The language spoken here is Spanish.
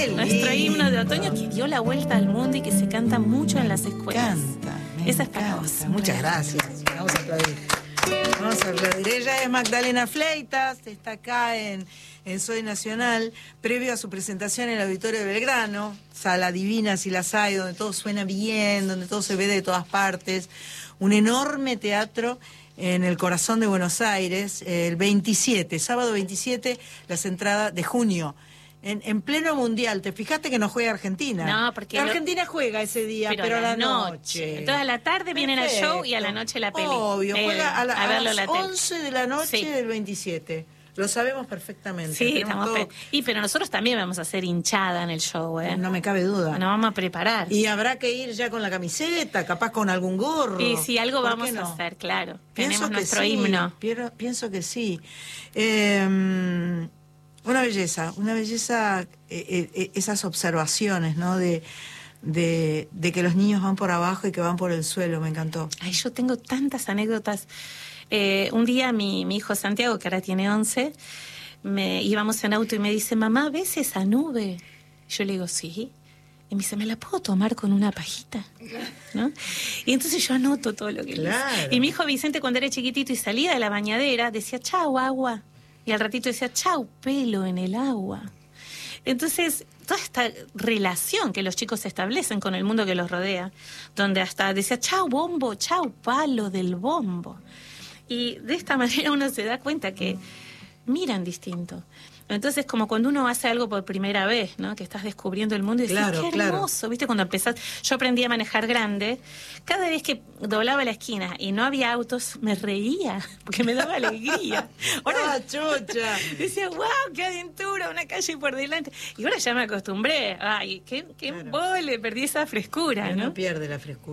Nuestro himno de otoño que dio la vuelta al mundo y que se canta mucho en las escuelas. Esa es para vos. Muchas gracias. Vamos a aplaudir. Vamos a aplaudir. Ella es Magdalena Fleitas, está acá en Soy Nacional, previo a su presentación en el Auditorio de Belgrano, sala divina si las hay, donde todo suena bien, donde todo se ve de todas partes. Un enorme teatro en el corazón de Buenos Aires, el 27, sábado 27, las entradas de junio. En pleno mundial, ¿te fijaste que no juega Argentina? No, porque Argentina juega ese día, pero a la noche. Entonces a la tarde vienen al show y a la noche la peli. Obvio, juega a verlo las 11 de la noche del 27. Lo sabemos perfectamente. Sí, estamos pero nosotros también vamos a hacer hinchada en el show, ¿eh? No me cabe duda. Nos vamos a preparar. Y habrá que ir ya con la camiseta, capaz con algún gorro. Y sí, algo vamos a hacer, claro. Tenemos nuestro himno. Pienso que sí. Una belleza, esas observaciones, ¿no? De que los niños van por abajo y que van por el suelo, me encantó. Ay, yo tengo tantas anécdotas. Un día mi hijo Santiago, que ahora tiene 11, íbamos en auto y me dice, mamá, ¿ves esa nube? Yo le digo, sí. Y me dice, ¿me la puedo tomar con una pajita? ¿No? Y entonces yo anoto todo lo que le dice. Y mi hijo Vicente, cuando era chiquitito y salía de la bañadera, decía, chau, agua. Y al ratito decía, chau, pelo en el agua. Entonces, toda esta relación que los chicos establecen con el mundo que los rodea, donde hasta decía, chau, bombo, chau, palo del bombo. Y de esta manera uno se da cuenta que miran distinto. Entonces, como cuando uno hace algo por primera vez, ¿no? Que estás descubriendo el mundo y decís, qué hermoso, ¿viste? Cuando empezás, yo aprendí a manejar grande, cada vez que doblaba la esquina y no había autos, me reía, porque me daba alegría. Ahora, chucha! Decía, wow, qué aventura, una calle por delante. Y ahora ya me acostumbré. Ay, qué embole, perdí esa frescura, ¿no? No pierde la frescura.